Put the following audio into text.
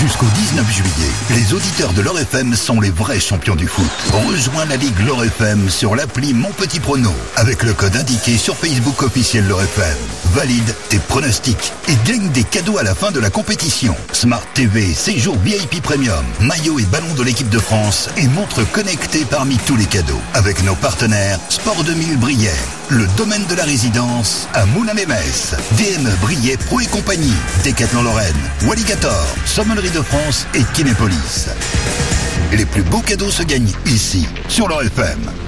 Jusqu'au 19 juillet, les auditeurs de l'Or FM sont les vrais champions du foot. Rejoins la Ligue l'Or FM sur l'appli Mon Petit Prono avec le code indiqué sur Facebook officiel l'Or FM. Valide tes pronostics et gagne des cadeaux à la fin de la compétition. Smart TV, séjour VIP Premium, maillot et ballon de l'équipe de France et montre connectée parmi tous les cadeaux. Avec nos partenaires Sport 2000 Briey, le domaine de la résidence à Moulins-les-Messes, DME Briey Pro et compagnie, Decathlon Lorraine, Walligator, Sommellerie de France et Kinépolis. Les plus beaux cadeaux se gagnent ici, sur l'Or FM.